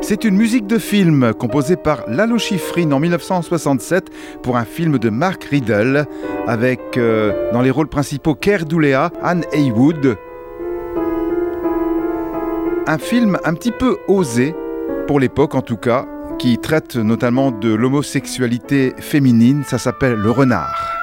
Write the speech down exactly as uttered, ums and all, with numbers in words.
C'est une musique de film composée par Lalo Schifrin en dix-neuf cent soixante-sept pour un film de Mark Riddle avec euh, dans les rôles principaux Keir Dullea, Anne Heywood. Un film un petit peu osé, pour l'époque en tout cas, qui traite notamment de l'homosexualité féminine, ça s'appelle Le Renard.